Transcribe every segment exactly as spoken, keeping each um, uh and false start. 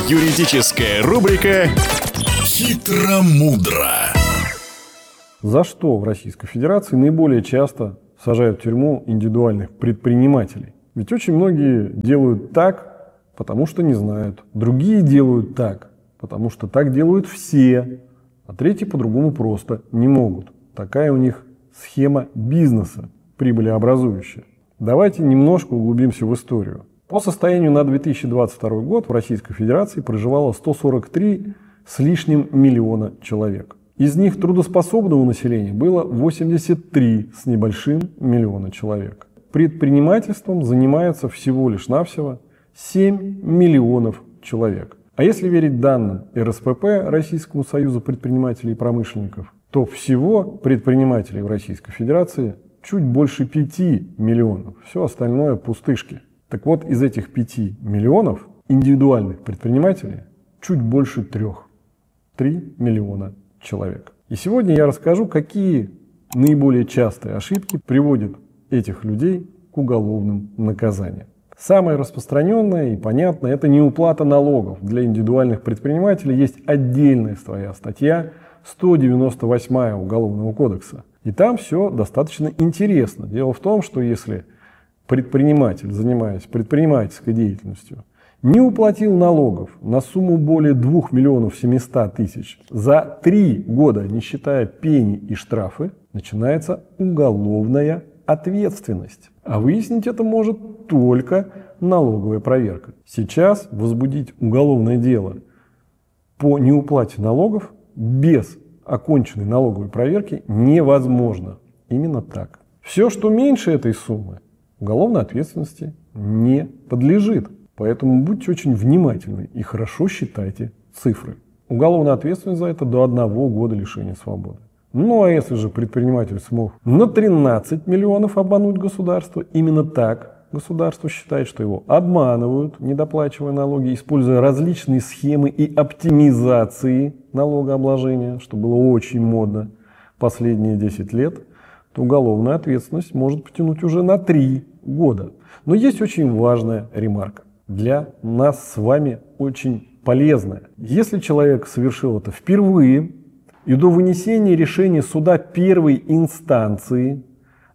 Юридическая рубрика «Хитро-мудро». За что в Российской Федерации наиболее часто сажают в тюрьму индивидуальных предпринимателей? Ведь очень многие делают так, потому что не знают. Другие делают так, потому что так делают все. А третьи по-другому просто не могут. Такая у них схема бизнеса, прибылеобразующая. Давайте немножко углубимся в историю. По состоянию на две тысячи двадцать второй год в Российской Федерации проживало сто сорок три с лишним миллиона человек. Из них трудоспособного населения было восемьдесят три с небольшим миллиона человек. Предпринимательством занимается всего лишь навсего семь миллионов человек. А если верить данным эр эс пэ пэ, Российскому союзу предпринимателей и промышленников, то всего предпринимателей в Российской Федерации чуть больше пяти миллионов. Все остальное пустышки. Так вот, из этих пяти миллионов индивидуальных предпринимателей чуть больше трех. три миллиона человек. И сегодня я расскажу, какие наиболее частые ошибки приводят этих людей к уголовным наказаниям. Самое распространенное и понятное – это неуплата налогов. Для индивидуальных предпринимателей есть отдельная своя статья сто девяносто восьмая Уголовного кодекса. И там все достаточно интересно. Дело в том, что если предприниматель, занимаясь предпринимательской деятельностью, не уплатил налогов на сумму более двух миллионов семисот тысяч за три года, не считая пени и штрафы, начинается уголовная ответственность. А выяснить это может только налоговая проверка. Сейчас возбудить уголовное дело по неуплате налогов без оконченной налоговой проверки невозможно. Именно так. Все, что меньше этой суммы, уголовной ответственности не подлежит. Поэтому будьте очень внимательны и хорошо считайте цифры. Уголовная ответственность за это до одного года лишения свободы. Ну а если же предприниматель смог на тринадцать миллионов обмануть государство, именно так государство считает, что его обманывают, недоплачивая налоги, используя различные схемы и оптимизации налогообложения, что было очень модно последние десять лет, то уголовная ответственность может потянуть уже на три года. Но есть очень важная ремарка. Для нас с вами очень полезная. Если человек совершил это впервые и до вынесения решения суда первой инстанции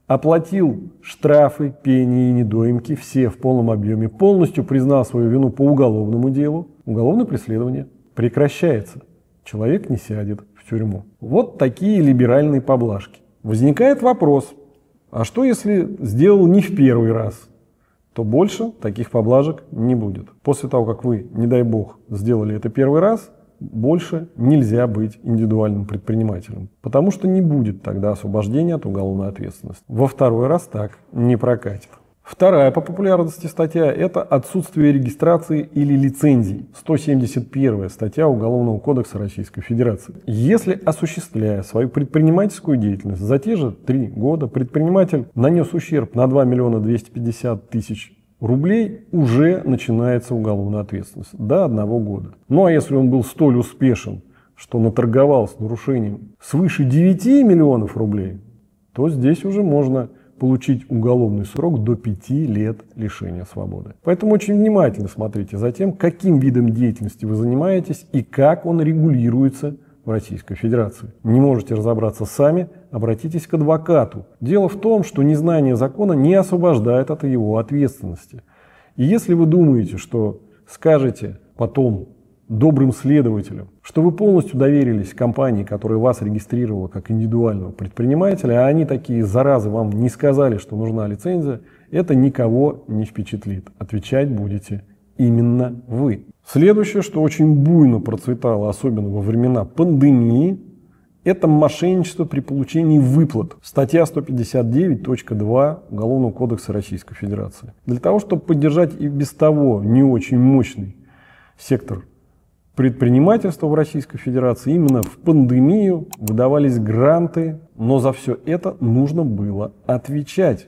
оплатил штрафы, пени и недоимки, все в полном объеме, полностью признал свою вину по уголовному делу, уголовное преследование прекращается. Человек не сядет в тюрьму. Вот такие либеральные поблажки. Возникает вопрос, а что если сделал не в первый раз? То больше таких поблажек не будет. После того, как вы, не дай бог, сделали это первый раз, больше нельзя быть индивидуальным предпринимателем, потому что не будет тогда освобождения от уголовной ответственности. Во второй раз так не прокатит. Вторая по популярности статья – это отсутствие регистрации или лицензий. сто семьдесят первая статья Уголовного кодекса Российской Федерации. Если, осуществляя свою предпринимательскую деятельность за те же три года, предприниматель нанес ущерб на два миллиона двести пятьдесят тысяч рублей, уже начинается уголовная ответственность до одного года. Ну а если он был столь успешен, что наторговал с нарушением свыше девяти миллионов рублей, то здесь уже можно получить уголовный срок до пяти лет лишения свободы. Поэтому очень внимательно смотрите за тем, каким видом деятельности вы занимаетесь и как он регулируется в Российской Федерации. Не можете разобраться сами, обратитесь к адвокату. Дело в том, что незнание закона не освобождает от его ответственности. И если вы думаете, что скажете потом добрым следователям, что вы полностью доверились компании, которая вас регистрировала как индивидуального предпринимателя, а они такие заразы вам не сказали, что нужна лицензия, это никого не впечатлит. Отвечать будете именно вы. Следующее, что очень буйно процветало, особенно во времена пандемии, это мошенничество при получении выплат. Статья сто пятьдесят девять точка два Уголовного кодекса Российской Федерации. Для того, чтобы поддержать и без того не очень мощный сектор предпринимательства в Российской Федерации, именно в пандемию выдавались гранты, но за все это нужно было отвечать.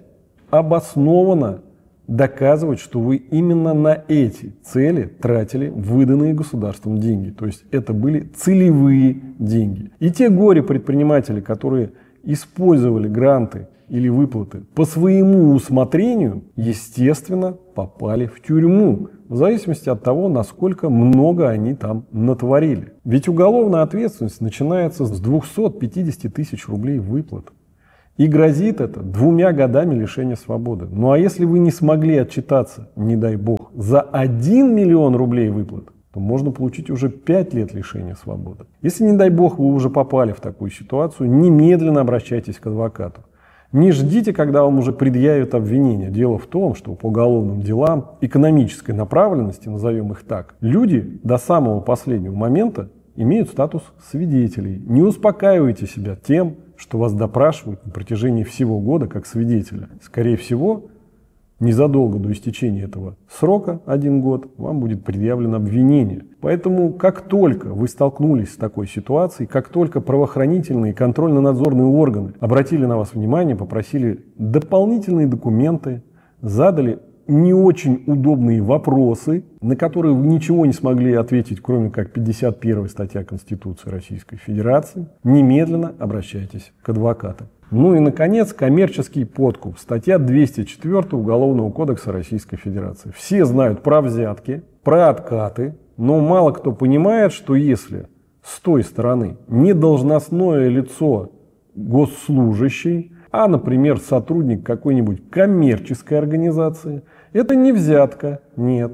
Обоснованно доказывать, что вы именно на эти цели тратили выданные государством деньги. То есть это были целевые деньги. И те горе-предприниматели, которые использовали гранты или выплаты по своему усмотрению, естественно, попали в тюрьму, в зависимости от того, насколько много они там натворили. Ведь уголовная ответственность начинается с двухсот пятидесяти тысяч рублей выплат. И грозит это двумя годами лишения свободы. Ну а если вы не смогли отчитаться, не дай бог, за один миллион рублей выплат, то можно получить уже пять лет лишения свободы. Если, не дай бог, вы уже попали в такую ситуацию, немедленно обращайтесь к адвокату. Не ждите, когда вам уже предъявят обвинение. Дело в том, что по уголовным делам экономической направленности, назовем их так, люди до самого последнего момента имеют статус свидетелей. Не успокаивайте себя тем, что вас допрашивают на протяжении всего года как свидетеля. Скорее всего, незадолго до истечения этого срока, один год, вам будет предъявлено обвинение. Поэтому, как только вы столкнулись с такой ситуацией, как только правоохранительные и контрольно-надзорные органы обратили на вас внимание, попросили дополнительные документы, задали не очень удобные вопросы, на которые вы ничего не смогли ответить, кроме как пятьдесят первая статья Конституции Российской Федерации, немедленно обращайтесь к адвокату. Ну и, наконец, коммерческий подкуп. Статья двести четвёртая Уголовного кодекса Российской Федерации. Все знают про взятки, про откаты, но мало кто понимает, что если с той стороны не должностное лицо госслужащий, а, например, сотрудник какой-нибудь коммерческой организации, это не взятка, нет,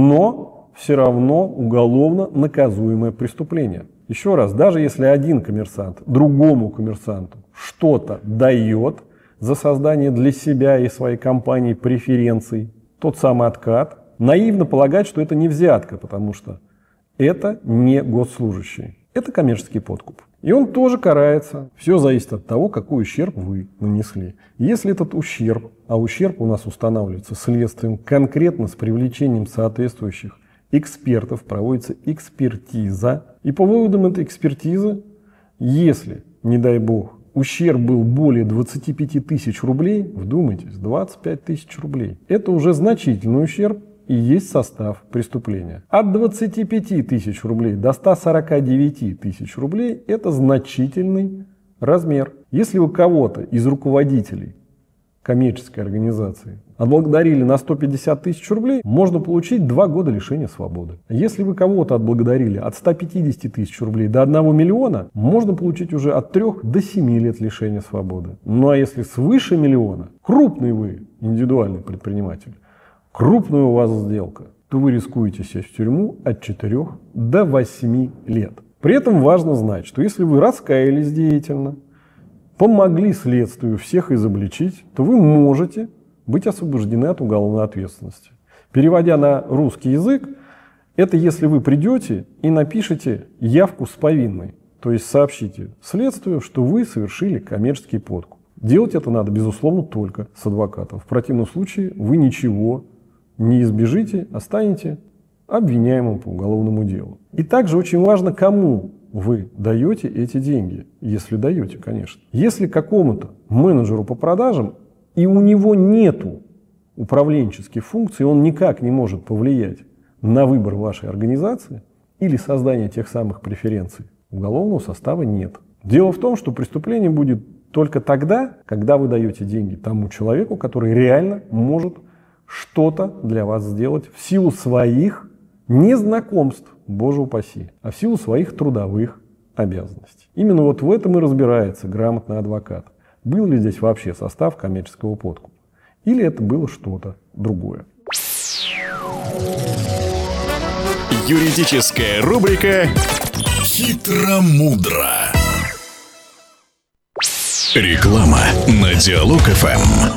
но все равно уголовно наказуемое преступление. Еще раз, даже если один коммерсант другому коммерсанту что-то дает за создание для себя и своей компании преференций, тот самый откат, наивно полагать, что это не взятка, потому что это не госслужащий, это коммерческий подкуп. И он тоже карается. Все зависит от того, какой ущерб вы нанесли. Если этот ущерб, а ущерб у нас устанавливается следствием, конкретно с привлечением соответствующих экспертов, проводится экспертиза. И по выводам этой экспертизы, если, не дай бог, ущерб был более двадцати пяти тысяч рублей, вдумайтесь, двадцать пять тысяч рублей, это уже значительный ущерб и есть состав преступления. От двадцати пяти тысяч рублей до ста сорока девяти тысяч рублей это значительный размер. Если вы кого-то из руководителей коммерческой организации отблагодарили на сто пятьдесят тысяч рублей, можно получить два года лишения свободы. Если вы кого-то отблагодарили от ста пятидесяти тысяч рублей до одного миллиона, можно получить уже от трёх до семи лет лишения свободы. Ну а если свыше миллиона, крупный вы индивидуальный предприниматель, крупная у вас сделка, то вы рискуете сесть в тюрьму от четырёх до восьми лет. При этом важно знать, что если вы раскаялись деятельно, помогли следствию всех изобличить, то вы можете быть освобождены от уголовной ответственности. Переводя на русский язык, это если вы придете и напишите явку с повинной, то есть сообщите следствию, что вы совершили коммерческий подкуп. Делать это надо, безусловно, только с адвокатом. В противном случае вы ничего не избежите, а станете обвиняемым по уголовному делу. И также очень важно, кому вы даете эти деньги, если даете, конечно. Если какому-то менеджеру по продажам, и у него нету управленческих функций, он никак не может повлиять на выбор вашей организации или создание тех самых преференций, уголовного состава нет. Дело в том, что преступление будет только тогда, когда вы даете деньги тому человеку, который реально может что-то для вас сделать в силу своих не знакомств, боже упаси, а в силу своих трудовых обязанностей. Именно вот в этом и разбирается грамотный адвокат. Был ли здесь вообще состав коммерческого подкупа? Или это было что-то другое? Юридическая рубрика «Хитро-мудро». Реклама на Диалог эф эм.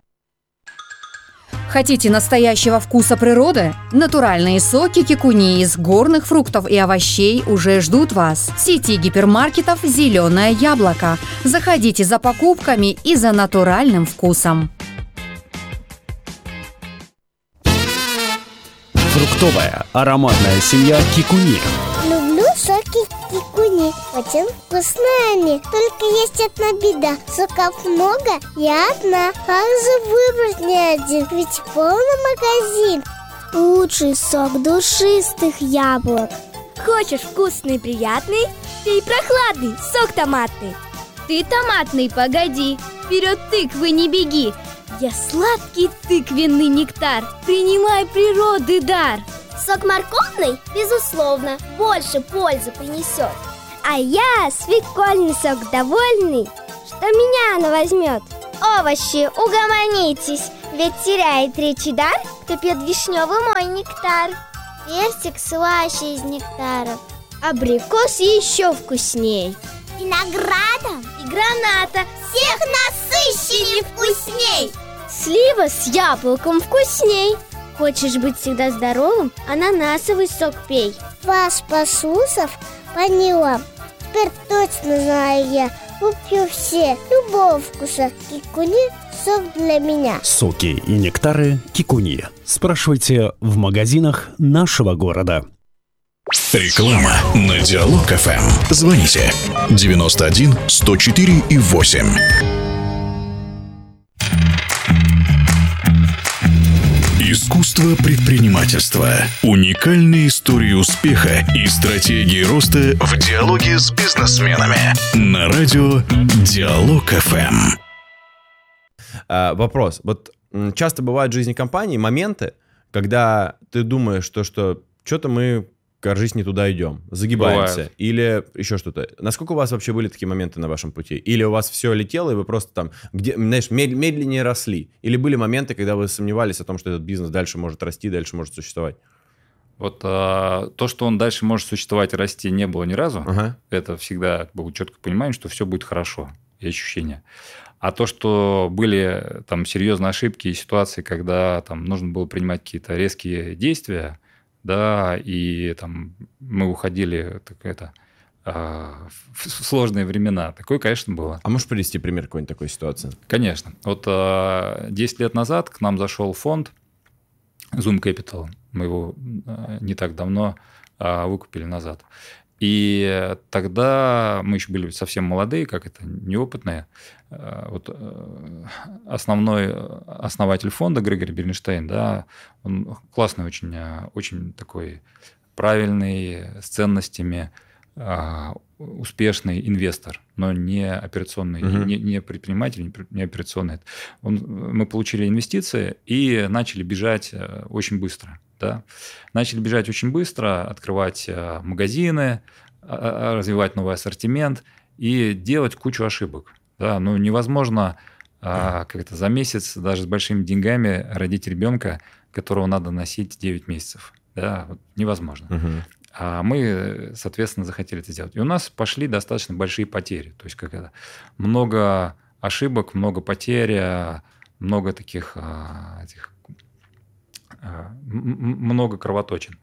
Хотите настоящего вкуса природы? Натуральные соки кикуни из горных фруктов и овощей уже ждут вас. В сети гипермаркетов «Зеленое яблоко». Заходите за покупками и за натуральным вкусом. Фруктовая ароматная семья кикуни. Люблю соки кикуни. Очень вкусные они. Только есть одна беда. Соков много, я одна. Как же выбрать не один? Ведь полный магазин. Лучший сок душистых яблок. Хочешь вкусный, приятный? Ты прохладный, сок томатный. Ты томатный, погоди. Вперед, тыквы, не беги! Я сладкий тыквенный нектар, принимай природы дар. Сок морковный, безусловно, больше пользы принесет. А я свекольный сок довольный, что меня она возьмет. Овощи, угомонитесь, ведь теряет речи дар, кто пьет вишневый мой нектар. Персик слаще из нектаров, Абрикос еще вкусней. виноградом и граната всех насыщеннее вкусней. Слива с яблоком вкусней. Хочешь быть всегда здоровым? Ананасовый сок пей. Вас, послушав, поняла. Теперь точно знаю я, куплю все любого вкуса. Кикуни сок для меня. Соки и нектары Кикуни. Спрашивайте в магазинах нашего города. Реклама на Диалог эф эм. Звоните девяносто один сто четыре и восемь. Искусство предпринимательства. Уникальные истории успеха и стратегии роста в диалоге с бизнесменами. На радио Диалог эф эм. А, вопрос. Вот м, часто бывают в жизни компании моменты, когда ты думаешь, что, что что-то мы, кажись, не туда идем, загибаемся. Бывает. Или еще что-то. Насколько у вас вообще были такие моменты на вашем пути? Или у вас все летело, и вы просто там, где, знаешь, мед- медленнее росли? Или были моменты, когда вы сомневались о том, что этот бизнес дальше может расти, дальше может существовать? Вот а, то, что он дальше может существовать и расти, не было ни разу. Ага. Это всегда было четко понимание, что все будет хорошо, и ощущение. А то, что были там серьезные ошибки и ситуации, когда там нужно было принимать какие-то резкие действия, да, и там мы уходили так это, а, в сложные времена. Такое, конечно, было. А можешь привести пример какой-нибудь такой ситуации? Конечно. Вот а, десять лет назад к нам зашел фонд Zoom Capital. Мы его а, не так давно а, выкупили назад. И тогда мы еще были совсем молодые, как это, неопытные. Вот основной основатель фонда Грегори Бернштейн, да, он классный, очень, очень такой правильный, с ценностями, успешный инвестор, но не операционный, uh-huh. не, не предприниматель, не операционный. Он, мы получили инвестиции и начали бежать очень быстро. Да? Начали бежать очень быстро, открывать магазины, развивать новый ассортимент и делать кучу ошибок. Да? Ну, невозможно а, как-то за месяц даже с большими деньгами родить ребенка, которого надо носить девять месяцев. Да? Вот невозможно. Uh-huh. А мы, соответственно, захотели это сделать. И у нас пошли достаточно большие потери. То есть как это, много ошибок, много потерь, много таких этих, много кровоточин.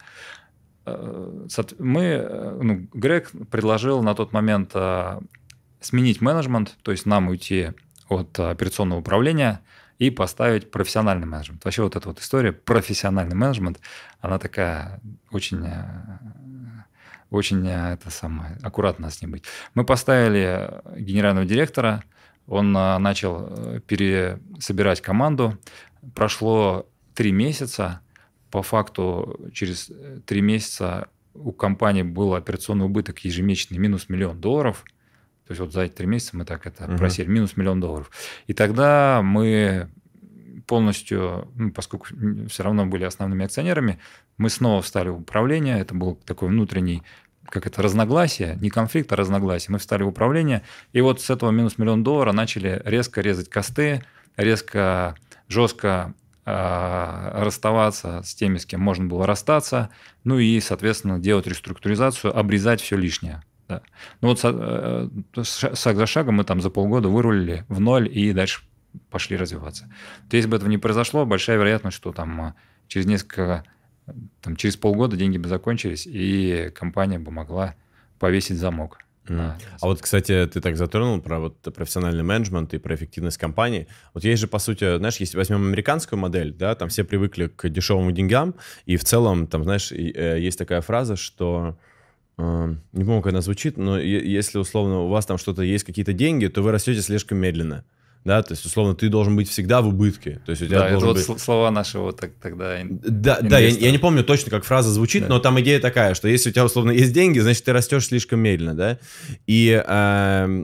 Мы, ну, Грег предложил на тот момент сменить менеджмент, то есть нам уйти от операционного управления и поставить профессиональный менеджмент. Вообще вот эта вот история, профессиональный менеджмент, она такая очень, очень это самое, аккуратно с ним быть. Мы поставили генерального директора, он начал пересобирать команду, прошло три месяца, по факту через три месяца у компании был операционный убыток ежемесячный минус миллион долларов. То есть вот за эти три месяца мы так это uh-huh. просели, минус миллион долларов. И тогда мы полностью, ну, поскольку все равно были основными акционерами, мы снова встали в управление. Это был такой внутренний, как это, разногласие, не конфликт, а разногласие. Мы встали в управление, и вот с этого минус миллион долларов начали резко резать косты, резко, жестко расставаться с теми, с кем можно было расстаться, ну и, соответственно, делать реструктуризацию, обрезать все лишнее. Да. Ну вот шаг за шагом мы там за полгода вырулили в ноль и дальше пошли развиваться. То если бы этого не произошло, большая вероятность, что там через несколько, там, через полгода деньги бы закончились, и компания бы могла повесить замок. Mm. Да. А вот, кстати, ты так затронул про вот профессиональный менеджмент и про эффективность компании. Вот есть же, по сути, знаешь, если возьмем американскую модель, да, там все привыкли к дешевым деньгам, и в целом, там, знаешь, есть такая фраза, что, э, не помню, как она звучит, но если, условно, у вас там что-то есть, какие-то деньги, то вы растете слишком медленно. Да, то есть, условно, ты должен быть всегда в убытке. То есть, у тебя да, должен это быть... вот слова нашего так, тогда... Да, да я, я не помню точно, как фраза звучит, да. Но там идея такая, что если у тебя, условно, есть деньги, значит, ты растешь слишком медленно, да? И э,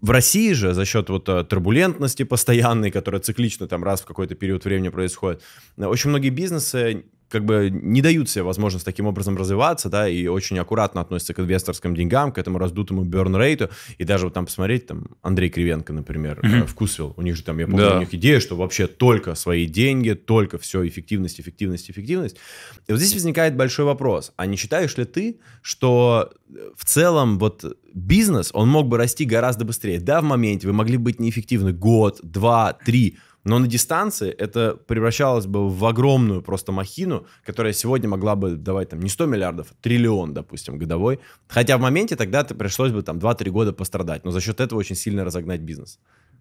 В России же за счет вот турбулентности постоянной, которая циклично там раз в какой-то период времени происходит, очень многие бизнесы как бы не дают себе возможность таким образом развиваться, да, и очень аккуратно относятся к инвесторским деньгам, к этому раздутому burn-рейту, и даже вот там посмотреть, там, Андрей Кривенко, например, mm-hmm. Вкусвилл, у них же там, я помню, да. у них идея, что вообще только свои деньги, только все, эффективность, эффективность, эффективность. И вот здесь возникает большой вопрос, а не считаешь ли ты, что в целом вот бизнес, он мог бы расти гораздо быстрее? Да, в моменте вы могли быть неэффективны год, два, три, но на дистанции это превращалось бы в огромную просто махину, которая сегодня могла бы давать там не сто миллиардов, а триллион, допустим, годовой. Хотя в моменте тогда пришлось бы там два-три года пострадать, но за счет этого очень сильно разогнать бизнес.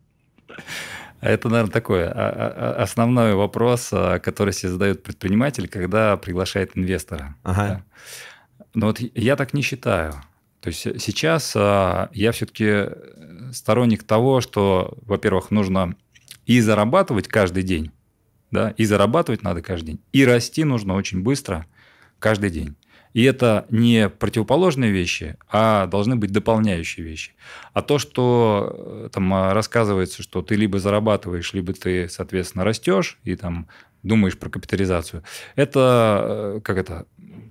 Это, наверное, такой основной вопрос, который себе задает предприниматель, когда приглашает инвестора. Ага. Но вот я так не считаю. То есть сейчас я все-таки сторонник того, что, во-первых, нужно и зарабатывать каждый день, да, и зарабатывать надо каждый день, и расти нужно очень быстро каждый день. И это не противоположные вещи, а должны быть дополняющие вещи. А то, что там рассказывается, что ты либо зарабатываешь, либо ты, соответственно, растешь и там думаешь про капитализацию, это как это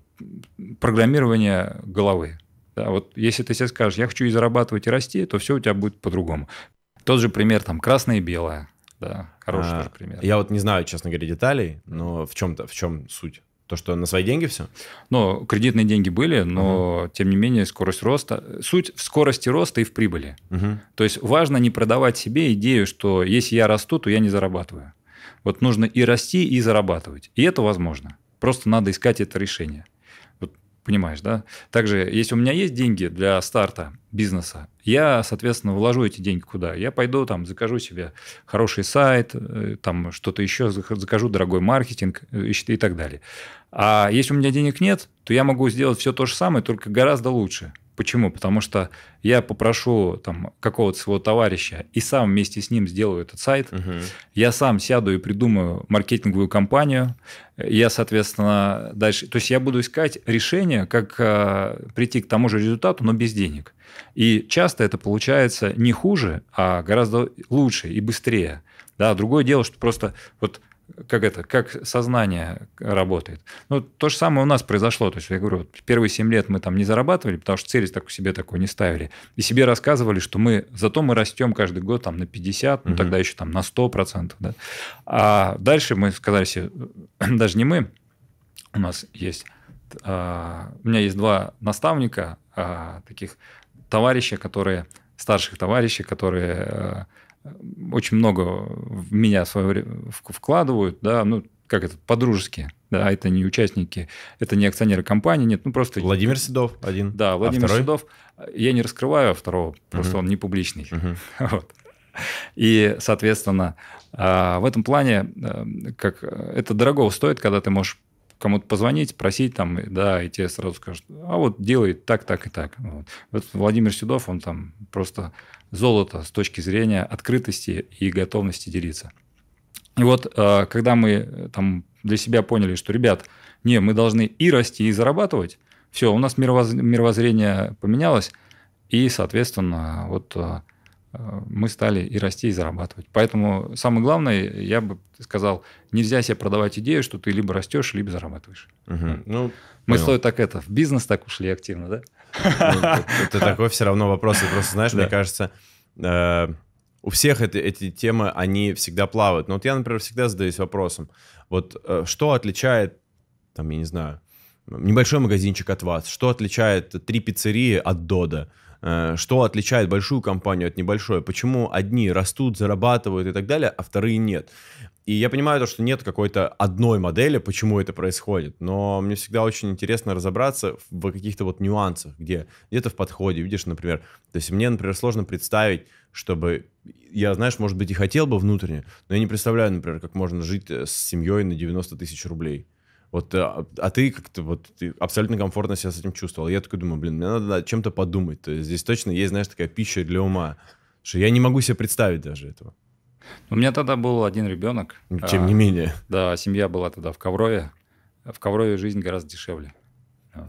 программирование головы. Да, вот если ты себе скажешь, я хочу и зарабатывать, и расти, то все у тебя будет по-другому. Тот же пример там красное и белое. Да, хороший а, тоже пример. Я вот не знаю, честно говоря, деталей, но в чем-то, в чем суть? То, что на свои деньги все? Ну, кредитные деньги были, но, uh-huh. тем не менее, скорость роста... Суть в скорости роста и в прибыли. Uh-huh. То есть, важно не продавать себе идею, что если я расту, то я не зарабатываю. Вот нужно и расти, и зарабатывать. И это возможно. Просто надо искать это решение. Вот, понимаешь, да? Также, если у меня есть деньги для старта бизнеса, я, соответственно, вложу эти деньги куда? Я пойду, там, закажу себе хороший сайт, там, что-то еще, закажу дорогой маркетинг и так далее. А если у меня денег нет, то я могу сделать все то же самое, только гораздо лучше. Почему? Потому что я попрошу там, какого-то своего товарища и сам вместе с ним сделаю этот сайт. Uh-huh. Я сам сяду и придумаю маркетинговую кампанию. Я, соответственно, дальше... То есть я буду искать решение, как а, прийти к тому же результату, но без денег. И часто это получается не хуже, а гораздо лучше и быстрее. Да, другое дело, что просто... вот как это, как сознание работает. Ну, то же самое у нас произошло. То есть, я говорю, первые семь лет мы там не зарабатывали, потому что цели так себе такой не ставили. И себе рассказывали, что мы, зато мы растем каждый год там на пятьдесят, ну, угу. тогда еще там на сто процентов. Да? А дальше мы сказали себе, даже не мы, у нас есть, а, у меня есть два наставника, а, таких товарища, которые, старших товарищей, которые... А, очень много в меня свое время вкладывают, да, ну, как это, по-дружески, да, это не участники, это не акционеры компании, нет, ну, просто... Владимир Седов один. Да, Владимир а Седов. Я не раскрываю второго, просто uh-huh. он не публичный. Uh-huh. Вот. И, соответственно, в этом плане, как это дорого стоит, когда ты можешь кому-то позвонить, просить там, да, и тебе сразу скажут, а вот делай так, так и так. Вот. Вот Владимир Седов, он там просто золото с точки зрения открытости и готовности делиться. И вот, когда мы там для себя поняли, что, ребят, не, мы должны и расти, и зарабатывать, все, у нас мировоззрение поменялось, и, соответственно, вот мы стали и расти, и зарабатывать. Поэтому самое главное, я бы сказал, нельзя себе продавать идею, что ты либо растешь, либо зарабатываешь. Угу. Ну, мы с тобой так это, в бизнес так ушли активно, да? Это такой все равно вопрос. Просто, знаешь, мне кажется, у всех эти темы, они всегда плавают. Но вот я, например, всегда задаюсь вопросом, вот что отличает, там, я не знаю, небольшой магазинчик от вас, что отличает три пиццерии от Дода, что отличает большую компанию от небольшой, почему одни растут, зарабатывают и так далее, а вторые нет. И я понимаю, то, что нет какой-то одной модели, почему это происходит, но мне всегда очень интересно разобраться в каких-то вот нюансах, где где-то в подходе, видишь, например, то есть мне, например, сложно представить, чтобы, я, знаешь, может быть, и хотел бы внутренне, но я не представляю, например, как можно жить с семьей на девяносто тысяч рублей. Вот, а, а ты как-то вот ты абсолютно комфортно себя с этим чувствовал. Я такой думаю, блин, мне надо о чем-то подумать. То есть здесь точно есть, знаешь, такая пища для ума, что я не могу себе представить даже этого. У меня тогда был один ребенок. Тем а, не менее. Да, семья была тогда в Коврове. В Коврове жизнь гораздо дешевле.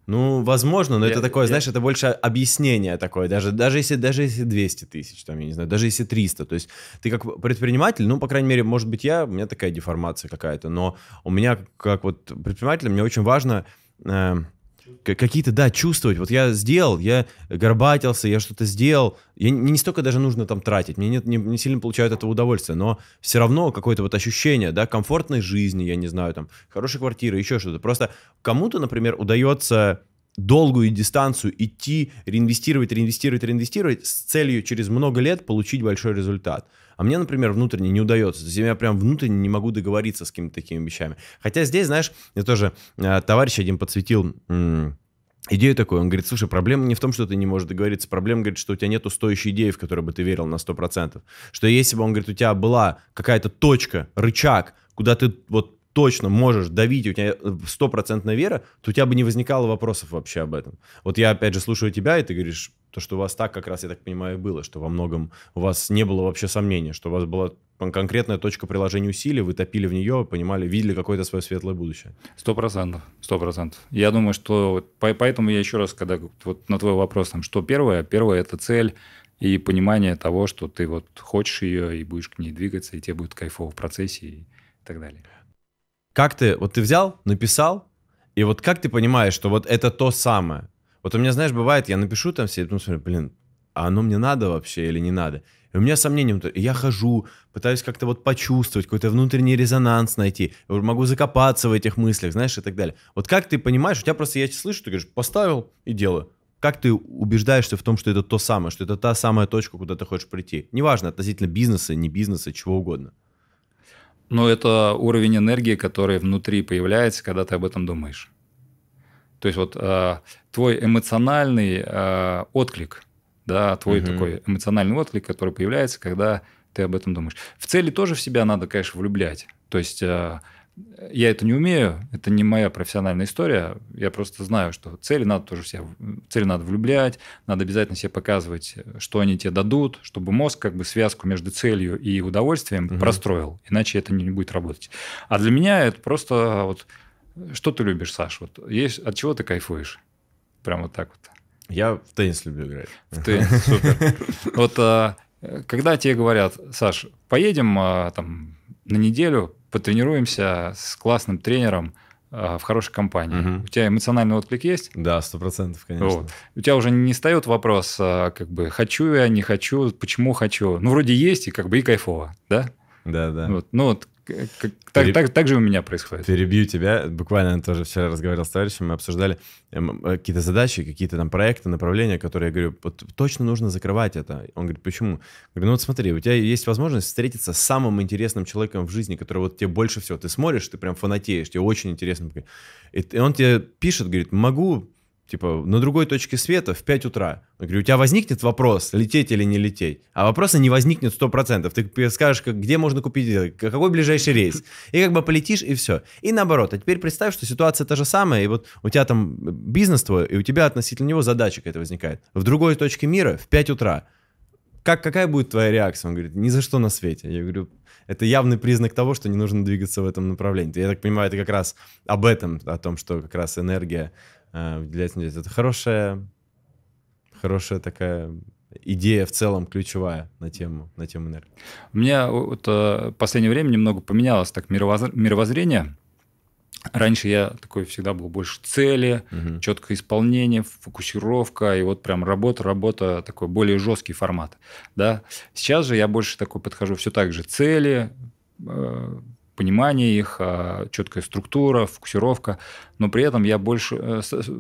Ну, возможно, но Я- это такое, я- знаешь, это больше объяснение такое, даже, даже, если, даже если двести тысяч, там, я не знаю, даже если триста, то есть ты как предприниматель, ну, по крайней мере, может быть, я, у меня такая деформация какая-то, но у меня, как вот предприниматель, мне очень важно э, к- какие-то, да, чувствовать, вот я сделал, я горбатился, я что-то сделал, я, мне не столько даже нужно там тратить, мне нет, не, не сильно получаю от этого удовольствие, но все равно какое-то вот ощущение, да, комфортной жизни, я не знаю, там, хорошей квартиры, еще что-то, просто кому-то, например, удается долгую дистанцию идти, реинвестировать, реинвестировать, реинвестировать с целью через много лет получить большой результат. А мне, например, внутренне не удается. То есть я прям внутренне не могу договориться с какими-то такими вещами. Хотя здесь, знаешь, я тоже э, товарищ один подсветил м- идею такую. Он говорит, слушай, проблема не в том, что ты не можешь договориться. Проблема, говорит, что у тебя нету стоящей идеи, в которую бы ты верил на сто процентов. Что если бы, он говорит, у тебя была какая-то точка, рычаг, куда ты вот точно можешь давить, у тебя стопроцентная вера, то у тебя бы не возникало вопросов вообще об этом. Вот я, опять же, слушаю тебя, и ты говоришь, то, что у вас так как раз, я так понимаю, и было, что во многом у вас не было вообще сомнений, что у вас была конкретная точка приложения усилий, вы топили в нее, понимали, видели какое-то свое светлое будущее. Сто процентов, сто процентов. Я думаю, что вот по- поэтому я еще раз, когда вот на твой вопрос, там, что первое, первое – это цель и понимание того, что ты вот хочешь ее и будешь к ней двигаться, и тебе будет кайфово в процессе и так далее. Как ты, вот ты взял, написал, и вот как ты понимаешь, что вот это то самое? Вот у меня, знаешь, бывает, я напишу там все, и потом смотрю, блин, а оно мне надо вообще или не надо? И у меня сомнения, и я хожу, пытаюсь как-то вот почувствовать, какой-то внутренний резонанс найти, могу закопаться в этих мыслях, знаешь, и так далее. Вот как ты понимаешь, у тебя просто, я слышу, ты говоришь, поставил и делаю. Как ты убеждаешься в том, что это то самое, что это та самая точка, куда ты хочешь прийти? Неважно, относительно бизнеса, не бизнеса, чего угодно. Но это уровень энергии, который внутри появляется, когда ты об этом думаешь. То есть вот э, твой эмоциональный э, отклик, да, твой Мгм. такой эмоциональный отклик, который появляется, когда ты об этом думаешь. В цели тоже в себя надо, конечно, влюблять. То есть э, я это не умею, это не моя профессиональная история. Я просто знаю, что цели надо тоже в себя, цели надо влюблять, надо обязательно себе показывать, что они тебе дадут, чтобы мозг как бы связку между целью и удовольствием Мгм. простроил, иначе это не будет работать. А для меня это просто вот что ты любишь, Саш? Вот есть, от чего ты кайфуешь? Прям вот так вот. Я в теннис люблю играть. В теннис, супер. Вот а, когда тебе говорят, Саш, поедем а, там на неделю, потренируемся с классным тренером а, в хорошей компании. Мгм. У тебя эмоциональный отклик есть? Да, сто процентов, конечно. Вот. У тебя уже не встает вопрос, а, как бы, хочу я, не хочу, почему хочу. Ну, вроде есть, и как бы и кайфово, да? Да, да. Вот. Ну, вот к- к- так, Пере- так, так же у меня происходит. Перебью тебя. Буквально тоже вчера разговаривал с товарищем, мы обсуждали эм, э, какие-то задачи, какие-то там проекты, направления, которые я говорю, вот точно нужно закрывать это. Он говорит, почему? Я говорю, ну вот смотри, у тебя есть возможность встретиться с самым интересным человеком в жизни, который вот тебе больше всего, ты смотришь, ты прям фанатеешь, тебе очень интересно. И т- и он тебе пишет, говорит, могу, типа, на другой точке света в пять утра. Я говорю, у тебя возникнет вопрос, лететь или не лететь? А вопроса не возникнет сто процентов. Ты скажешь, как, где можно купить, это, какой ближайший рейс. И как бы полетишь, и все. И наоборот. А теперь представь, что ситуация та же самая, и вот у тебя там бизнес твой, и у тебя относительно него задача какая-то возникает. В другой точке мира в пять утра. Как, какая будет твоя реакция? Он говорит, ни за что на свете. Я говорю, это явный признак того, что не нужно двигаться в этом направлении. Я так понимаю, это как раз об этом, о том, что как раз энергия э, выделяется. Это хорошая, хорошая такая идея в целом ключевая на тему, на тему энергии. У меня вот э, в последнее время немного поменялось так мировоз- мировоззрение. Раньше я такой всегда был больше цели, Мгм. четкое исполнение, фокусировка, и вот прям работа, работа, такой более жесткий формат. Да? Сейчас же я больше такой подхожу, все так же цели, э, понимание их, э, четкая структура, фокусировка, но при этом я больше э, с- с-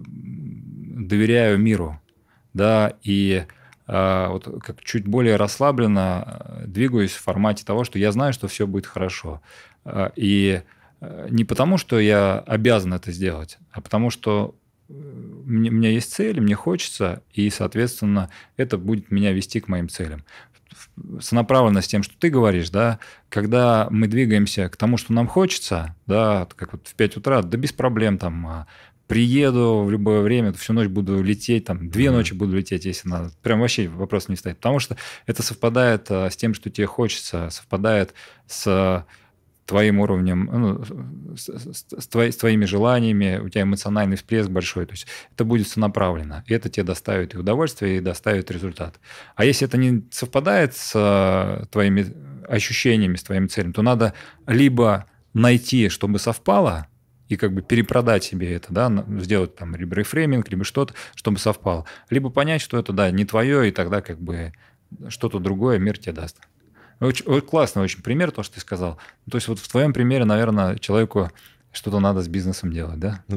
доверяю миру, да, и э, вот как чуть более расслабленно э, двигаюсь в формате того, что я знаю, что все будет хорошо. Э, И э, не потому, что я обязан это сделать, а потому что э, мне- у меня есть цель, мне хочется, и, соответственно, это будет меня вести к моим целям. Сонаправленно с тем, что ты говоришь, да, когда мы двигаемся к тому, что нам хочется, да, как вот в пять утра, да без проблем там а, приеду в любое время, всю ночь буду лететь, там две Мгм. ночи буду лететь, если надо. Прям вообще вопрос не стоит. Потому что это совпадает а, с тем, что тебе хочется, совпадает с твоим уровнем, ну, с, с, с, твои, с твоими желаниями, у тебя эмоциональный всплеск большой. То есть это будет сонаправленно. И это тебе доставит и удовольствие, и доставит результат. А если это не совпадает с а, твоими ощущениями, с твоими целями, то надо либо найти, чтобы совпало, и как бы перепродать себе это, да, сделать там либо рефрейминг, либо что-то, чтобы совпало. Либо понять, что это, да, не твое, и тогда как бы что-то другое мир тебе даст. Очень, очень классный очень пример, то, что ты сказал. То есть вот в твоем примере, наверное, человеку что-то надо с бизнесом делать, да?